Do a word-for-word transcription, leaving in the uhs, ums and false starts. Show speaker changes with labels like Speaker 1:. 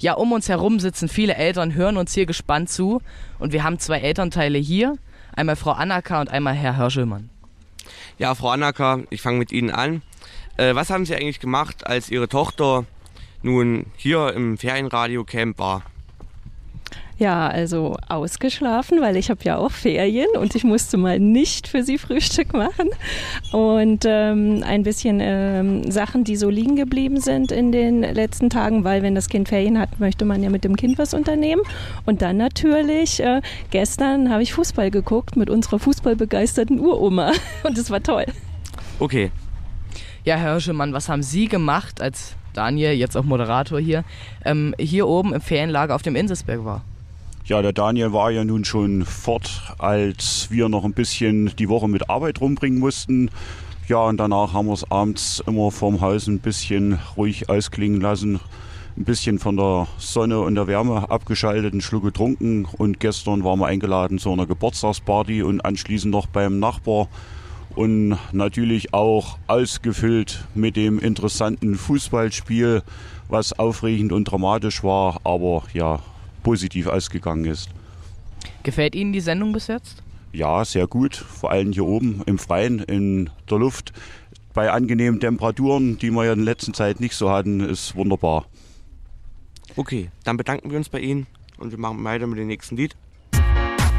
Speaker 1: Ja, um uns herum sitzen viele Eltern, hören uns hier gespannt zu. Und wir haben zwei Elternteile hier. Einmal Frau Annaker und einmal Herr Hörschelmann.
Speaker 2: Ja, Frau Annaker, ich fange mit Ihnen an. Äh, was haben Sie eigentlich gemacht, als Ihre Tochter nun hier im Ferienradio-Camp war?
Speaker 3: Ja, also ausgeschlafen, weil ich habe ja auch Ferien und ich musste mal nicht für sie Frühstück machen. Und ähm, ein bisschen ähm, Sachen, die so liegen geblieben sind in den letzten Tagen, weil wenn das Kind Ferien hat, möchte man ja mit dem Kind was unternehmen. Und dann natürlich, äh, gestern habe ich Fußball geguckt mit unserer fußballbegeisterten Uroma und es war toll.
Speaker 2: Okay.
Speaker 1: Ja, Herr Hörschelmann, was haben Sie gemacht, als Daniel, jetzt auch Moderator hier, ähm, hier oben im Ferienlager auf dem Inselsberg war?
Speaker 4: Ja, der Daniel war ja nun schon fort, als wir noch ein bisschen die Woche mit Arbeit rumbringen mussten. Ja, und danach haben wir es abends immer vorm Haus ein bisschen ruhig ausklingen lassen. Ein bisschen von der Sonne und der Wärme abgeschaltet, einen Schluck getrunken. Und gestern waren wir eingeladen zu einer Geburtstagsparty und anschließend noch beim Nachbar. Und natürlich auch ausgefüllt mit dem interessanten Fußballspiel, was aufregend und dramatisch war, aber ja, positiv ausgegangen ist.
Speaker 1: Gefällt Ihnen die Sendung bis jetzt?
Speaker 4: Ja, sehr gut. Vor allem hier oben im Freien, in der Luft. Bei angenehmen Temperaturen, die wir ja in der letzten Zeit nicht so hatten, ist wunderbar.
Speaker 2: Okay, dann bedanken wir uns bei Ihnen und wir machen weiter mit dem nächsten Lied.